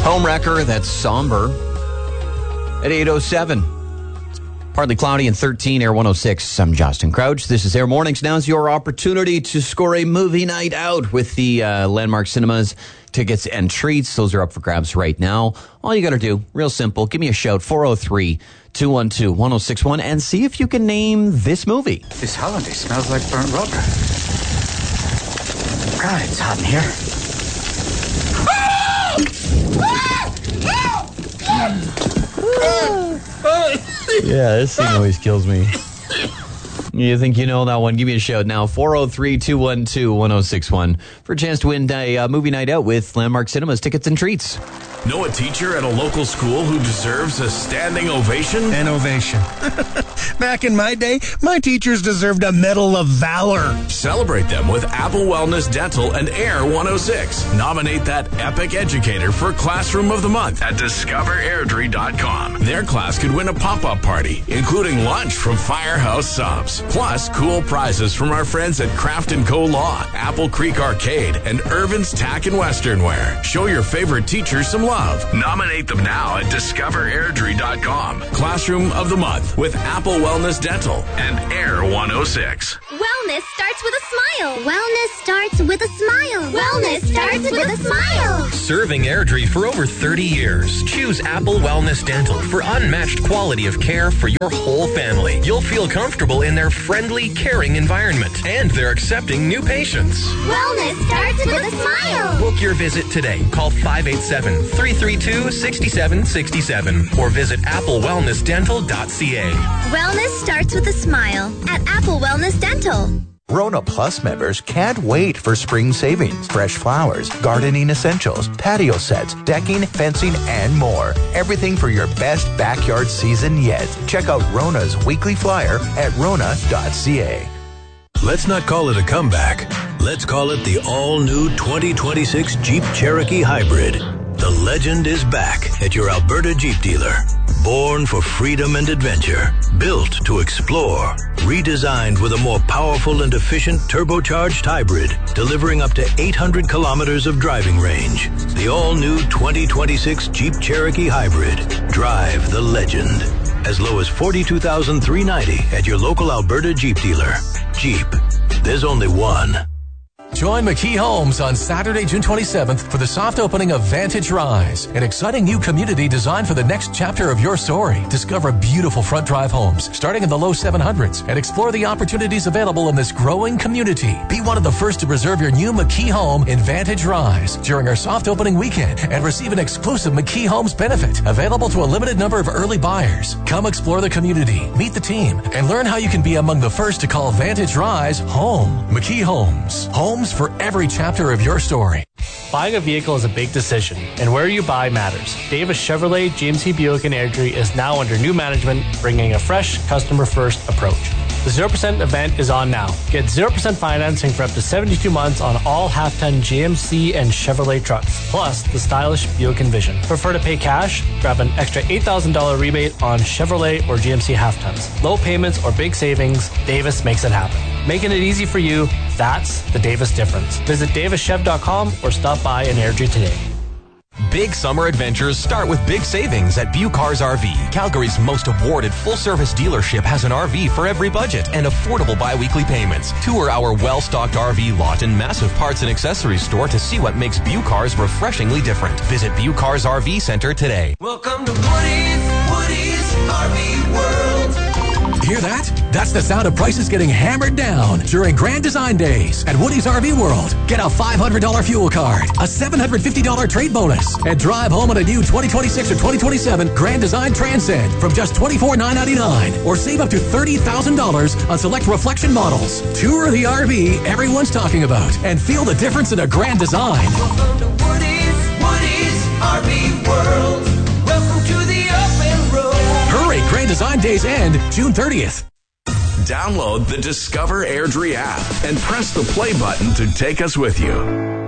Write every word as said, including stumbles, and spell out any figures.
Homewrecker, that's somber. At eight oh seven. Partly cloudy and thirteen, Air one oh six. I'm Justin Crouch. This is Air Mornings. Now's your opportunity to score a movie night out with the uh, Landmark Cinemas tickets and treats. Those are up for grabs right now. All you got to do, real simple, give me a shout, four oh three, two one two, one oh six one, and see if you can name this movie. This holiday smells like burnt rubber. God, it's hot in here. Yeah, this thing always kills me. You think you know that one? Give me a shout now, four oh three, two one two, one oh six one, for a chance to win a uh, movie night out with Landmark Cinemas tickets and treats. Know a teacher at a local school who deserves a standing ovation? An ovation. Back in my day, my teachers deserved a Medal of Valor. Celebrate them with Apple Wellness Dental and Air one oh six. Nominate that epic educator for Classroom of the Month at discover airdrie dot com. Their class could win a pop-up party, including lunch from Firehouse Subs. Plus, cool prizes from our friends at Craft and Co. Law, Apple Creek Arcade, and Irvin's Tack and Western Wear. Show your favorite teacher some love. Nominate them now at discover airdrie dot com. Classroom of the Month with Apple Wellness Dental and Air one oh six. Wellness starts with a smile. Wellness starts with a smile. Wellness starts with a smile. Serving Airdrie for over thirty years. Choose Apple Wellness Dental for unmatched quality of care for your whole family. You'll feel comfortable in their friendly, caring environment, and they're accepting new patients. Wellness starts with a smile. Book your visit today. Call five eight seven, three three two, six seven six seven or visit apple wellness dental dot c a. Wellness starts with a smile at Apple Wellness Dental. Rona Plus members can't wait for spring savings. Fresh flowers, gardening essentials, patio sets, decking, fencing, and more. Everything for your best backyard season yet. Check out Rona's weekly flyer at rona dot c a. Let's not call it a comeback. Let's call it the all-new twenty twenty-six Jeep Cherokee Hybrid. The legend is back at your Alberta Jeep dealer. Born for freedom and adventure, built to explore, redesigned with a more powerful and efficient turbocharged hybrid, delivering up to eight hundred kilometers of driving range. The all-new twenty twenty-six Jeep Cherokee Hybrid. Drive the legend. As low as forty-two thousand three hundred ninety dollars at your local Alberta Jeep dealer. Jeep. There's only one. Join McKee Homes on Saturday, June twenty-seventh for the soft opening of Vantage Rise, an exciting new community designed for the next chapter of your story. Discover beautiful front drive homes starting in the low seven hundreds and explore the opportunities available in this growing community. Be one of the first to reserve your new McKee home in Vantage Rise during our soft opening weekend and receive an exclusive McKee Homes benefit available to a limited number of early buyers. Come explore the community, meet the team, and learn how you can be among the first to call Vantage Rise home. McKee Homes. Home for every chapter of your story. Buying a vehicle is a big decision, and where you buy matters. Davis Chevrolet G M C Buick in Airdrie is now under new management, bringing a fresh, customer-first approach. The zero percent event is on now. Get zero percent financing for up to seventy-two months on all half-ton G M C and Chevrolet trucks, plus the stylish Buick Envision. Prefer to pay cash? Grab an extra eight thousand dollars rebate on Chevrolet or G M C half-tons. Low payments or big savings, Davis makes it happen. Making it easy for you, that's the Davis difference. Visit davis chev dot com or stop by in Airdrie today. Big summer adventures start with big savings at Bucars R V. Calgary's most awarded full-service dealership has an R V for every budget and affordable bi-weekly payments. Tour our well-stocked R V lot and massive parts and accessories store to see what makes Bucars refreshingly different. Visit Bucars R V Center today. Welcome to Woody's, Woody's R V World. Hear that? That's the sound of prices getting hammered down during Grand Design Days at Woody's R V World. Get a five hundred dollars fuel card, a seven hundred fifty dollars trade bonus, and drive home on a new twenty twenty-six or twenty twenty-seven Grand Design Transcend from just twenty-four thousand nine hundred ninety-nine dollars or save up to thirty thousand dollars on select reflection models. Tour the R V everyone's talking about and feel the difference in a Grand Design. Welcome to Woody's, Woody's R V World. Welcome to the open road. Hurry, Grand Design Days end June thirtieth. Download the Discover Airdrie app and press the play button to take us with you.